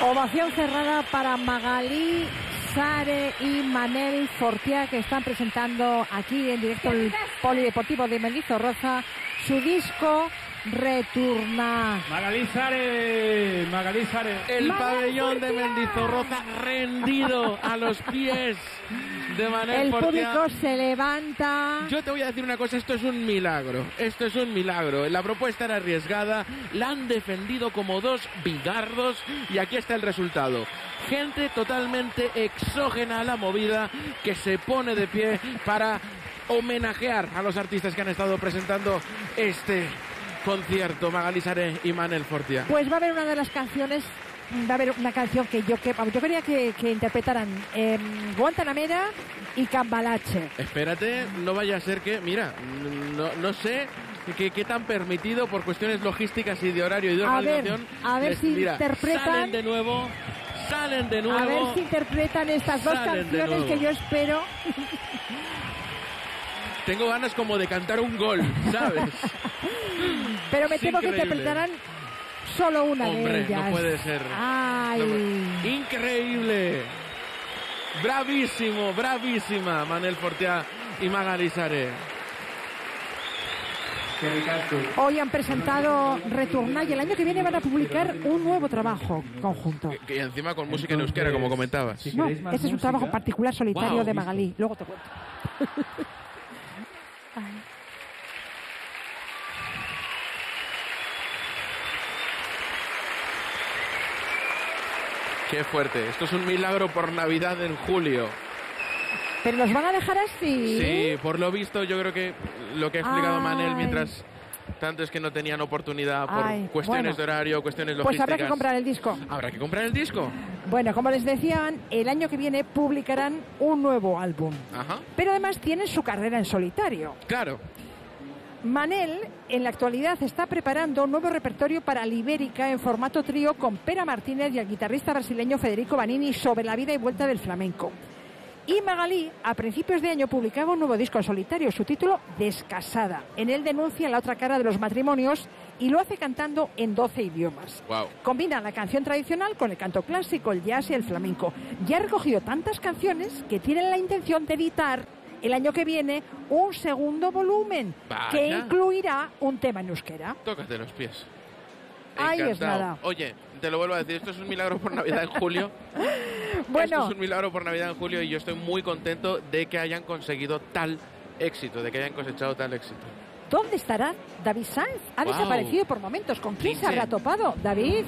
Ovación cerrada para Magalí Sare y Manel Fortià, que están presentando aquí en directo el Polideportivo de Mendizorroza su disco Retornar. Magalí Sare. El pabellón de Mendizorroza rendido a los pies de Manel Fortià. El público se levanta. Yo te voy a decir una cosa, esto es un milagro. La propuesta era arriesgada, la han defendido como dos bigardos y aquí está el resultado. Gente totalmente exógena a la movida que se pone de pie para homenajear a los artistas que han estado presentando este concierto, Magalí Sare y Manel Fortià. Pues va a haber una de las canciones, va a haber una canción que yo quería que interpretaran Guantanamera y Cambalache. Espérate, no vaya a ser que, mira, no sé qué tan permitido por cuestiones logísticas y de horario y de organización. A ver si interpretan. Salen de nuevo. A ver si interpretan estas dos canciones que yo espero. Tengo ganas como de cantar un gol, ¿sabes? Pero me temo que interpretarán solo una de ellas. No puede ser. ¡Ay! ¡Increíble! Bravísima Manel Fortià y Magalí Sare. Hoy han presentado Retornar y el año que viene van a publicar un nuevo trabajo conjunto. Que encima con música en euskera, como comentabas. No, este es un trabajo particular solitario de Magalí. Luego te cuento. Qué fuerte. Esto es un milagro por Navidad en julio. ¿Pero nos van a dejar así? Sí, por lo visto yo creo que lo que ha explicado Manel mientras tanto es que no tenían oportunidad por cuestiones de horario, cuestiones logísticas. Pues habrá que comprar el disco. ¿Habrá que comprar el disco? Bueno, como les decían, el año que viene publicarán un nuevo álbum. Ajá. Pero además tienen su carrera en solitario. Claro. Manel, en la actualidad, está preparando un nuevo repertorio para Libérica en formato trío con Pera Martínez y el guitarrista brasileño Federico Vanini sobre la vida y vuelta del flamenco. Y Magalí, a principios de año, publicaba un nuevo disco en solitario, su título Descasada. En él denuncia la otra cara de los matrimonios y lo hace cantando en 12 idiomas. Wow. Combina la canción tradicional con el canto clásico, el jazz y el flamenco. Ya ha recogido tantas canciones que tienen la intención de editar el año que viene un segundo volumen. Vaya. Que incluirá un tema en euskera. Tócate los pies. Ahí Encantado. es nada. Oye, te lo vuelvo a decir, esto es un milagro por Navidad en julio. Bueno, esto es un milagro por Navidad en julio y yo estoy muy contento de que hayan conseguido tal éxito, de que hayan cosechado tal éxito. ¿dónde estará David Sáenz? Ha desaparecido por momentos. ¿Con quién se habrá topado? David.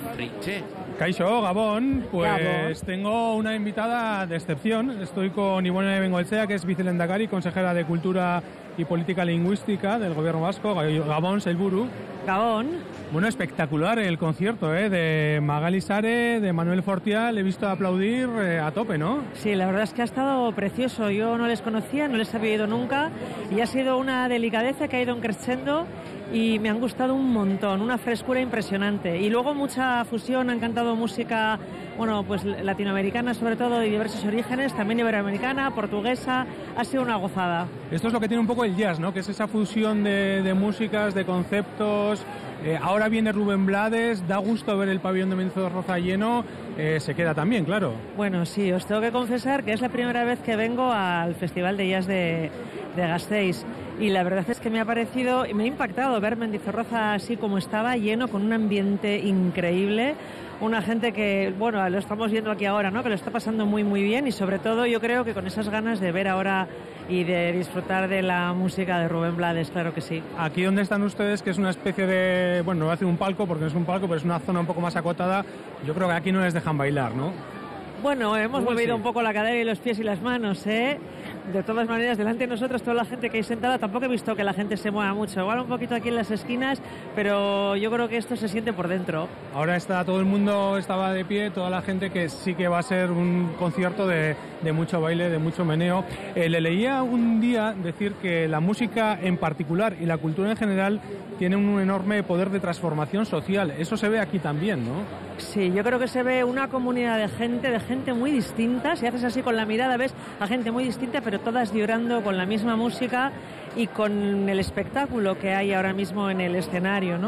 Caixo, Gabón, pues Gabón. Tengo una invitada de excepción. Estoy con Ivone Bengoechea, que es vicelehendakari, consejera de Cultura y Política Lingüística del Gobierno Vasco. Gabón, Sailburu. Gabón. Bueno, espectacular el concierto de Magalí Sare, de Manel Fortià. Le he visto aplaudir a tope, ¿no? Sí, la verdad es que ha estado precioso. Yo no les conocía, no les había ido nunca y ha sido una delicadeza que ha ido creciendo y me han gustado un montón, una frescura impresionante. Y luego mucha fusión, han cantado música, bueno, pues latinoamericana sobre todo, de diversos orígenes, también iberoamericana, portuguesa, ha sido una gozada. Esto es lo que tiene un poco el jazz, ¿no? Que es esa fusión de músicas, de conceptos. Ahora viene Rubén Blades, da gusto ver el pabellón de Mendizorroza lleno, se queda también, claro. Bueno, sí, os tengo que confesar que es la primera vez que vengo al Festival de Jazz de Gasteiz y la verdad es que me ha parecido y me ha impactado ver Mendizorroza así como estaba, lleno, con un ambiente increíble. Una gente que, bueno, lo estamos viendo aquí ahora, ¿no? Que lo está pasando muy, muy bien y sobre todo yo creo que con esas ganas de ver ahora y de disfrutar de la música de Rubén Blades, claro que sí. Aquí donde están ustedes, que es una especie de, bueno, no voy a decir un palco porque no es un palco, pero es una zona un poco más acotada, yo creo que aquí no les dejan bailar, ¿no? Bueno, hemos movido un poco la cadera y los pies y las manos, ¿eh? De todas maneras, delante de nosotros, toda la gente que hay sentada, tampoco he visto que la gente se mueva mucho. Igual un poquito aquí en las esquinas, pero yo creo que esto se siente por dentro. Ahora está todo el mundo, estaba de pie, toda la gente, que sí que va a ser un concierto de mucho baile, de mucho meneo. Le leía un día decir que la música en particular y la cultura en general tienen un enorme poder de transformación social. Eso se ve aquí también, ¿no? Sí, yo creo que se ve una comunidad de gente muy distinta. Si haces así con la mirada ves a gente muy distinta, pero todas vibrando con la misma música y con el espectáculo que hay ahora mismo en el escenario, ¿no?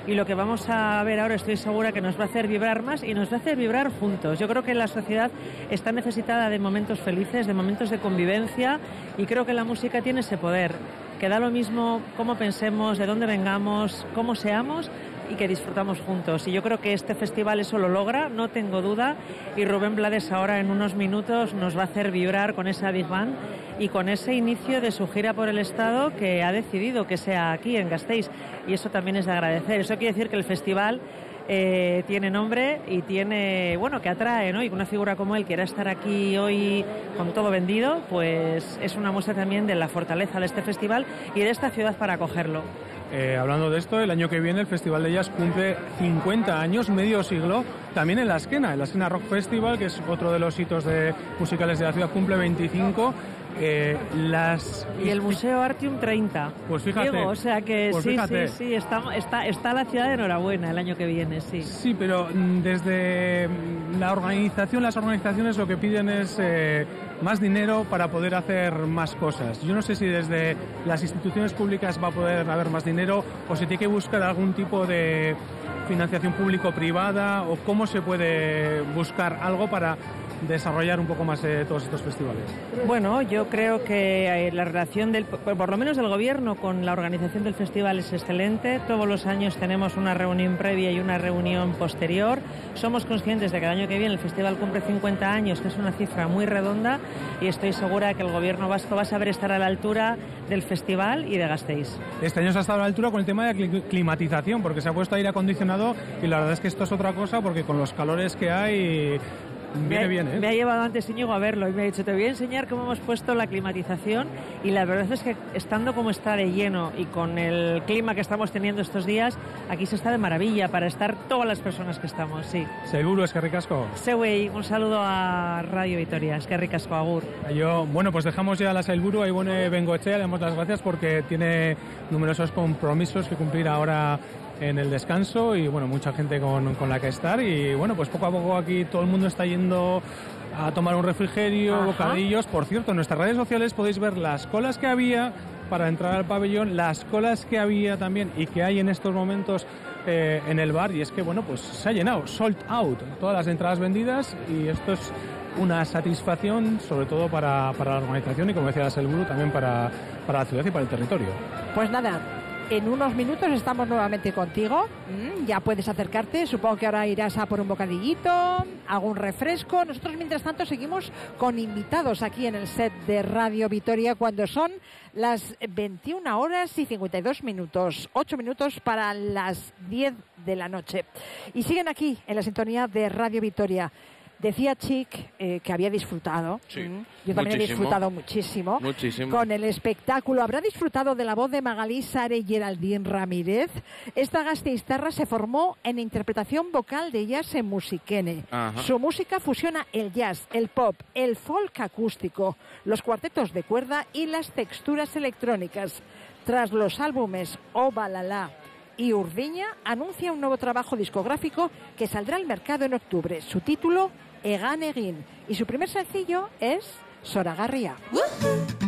y lo que vamos a ver ahora estoy segura que nos va a hacer vibrar más y nos va a hacer vibrar juntos. Yo creo que la sociedad está necesitada de momentos felices, de momentos de convivencia, y creo que la música tiene ese poder, que da lo mismo cómo pensemos, de dónde vengamos, cómo seamos, y que disfrutamos juntos. Y yo creo que este festival eso lo logra, no tengo duda, y Rubén Blades ahora en unos minutos nos va a hacer vibrar con esa Big Band y con ese inicio de su gira por el Estado, que ha decidido que sea aquí en Gasteiz, y eso también es de agradecer. Eso quiere decir que el festival tiene nombre y tiene, bueno, que atrae, ¿no? Y que una figura como él quiera estar aquí hoy con todo vendido, pues es una muestra también de la fortaleza de este festival y de esta ciudad para acogerlo. Hablando de esto, el año que viene el Festival de Jazz cumple 50 años, medio siglo, también en la Esquena Rock Festival, que es otro de los hitos musicales de la ciudad, cumple 25. Y el Museo Artium 30. Pues fíjate. Diego, o sea que pues sí, fíjate. sí, está la ciudad de enhorabuena el año que viene, sí. Sí, pero desde la organización, las organizaciones lo que piden es más dinero para poder hacer más cosas. Yo no sé si desde las instituciones públicas va a poder haber más dinero o si tiene que buscar algún tipo de financiación público-privada o cómo se puede buscar algo para desarrollar un poco más todos estos festivales. Bueno, yo creo que la relación por lo menos del gobierno con la organización del festival es excelente. Todos los años tenemos una reunión previa y una reunión posterior. Somos conscientes de que el año que viene el festival cumple 50 años, que es una cifra muy redonda, y estoy segura de que el gobierno vasco va a saber estar a la altura del festival y de Gasteiz. Este año se ha estado a la altura con el tema de la climatización, porque se ha puesto aire acondicionado y la verdad es que esto es otra cosa, porque con los calores que hay viene bien, ¿eh? Me ha llevado antes Íñigo a verlo y me ha dicho, te voy a enseñar cómo hemos puesto la climatización, y la verdad es que estando como está de lleno y con el clima que estamos teniendo estos días, aquí se está de maravilla para estar todas las personas que estamos, sí. Seguro, es que ricasco. Sewey, un saludo a Radio Vitoria, es que ricasco, agur. Bueno, pues dejamos ya la Sailburu, ahí Ibone Bengoechea, le damos las gracias porque tiene numerosos compromisos que cumplir ahora en el descanso y bueno, mucha gente con la que estar, y bueno, pues poco a poco aquí todo el mundo está yendo a tomar un refrigerio, bocadillos. Por cierto, en nuestras redes sociales podéis ver las colas que había para entrar al pabellón, las colas que había también y que hay en estos momentos en el bar, y es que bueno, pues se ha llenado, sold out, todas las entradas vendidas, y esto es una satisfacción sobre todo para la organización y, como decía la Sailburu, también para la ciudad y para el territorio. Pues nada, en unos minutos estamos nuevamente contigo. Ya puedes acercarte. Supongo que ahora irás a por un bocadillito, algún refresco. Nosotros, mientras tanto, seguimos con invitados aquí en el set de Radio Vitoria cuando son las 21 horas y 52 minutos. 8 minutos para las 10 de la noche. Y siguen aquí en la sintonía de Radio Vitoria. Decía Chic que había disfrutado. Sí, yo también he disfrutado muchísimo con el espectáculo. ¿Habrá disfrutado de la voz de Magalí Sare y Geraldine Ramírez? Esta gasteiztarra se formó en interpretación vocal de jazz en Musiquene. Ajá. Su música fusiona el jazz, el pop, el folk acústico, los cuartetos de cuerda y las texturas electrónicas. Tras los álbumes O Balala y Urdiña, anuncia un nuevo trabajo discográfico que saldrá al mercado en octubre. Su título, Egan Egin, y su primer sencillo es Zoragarria.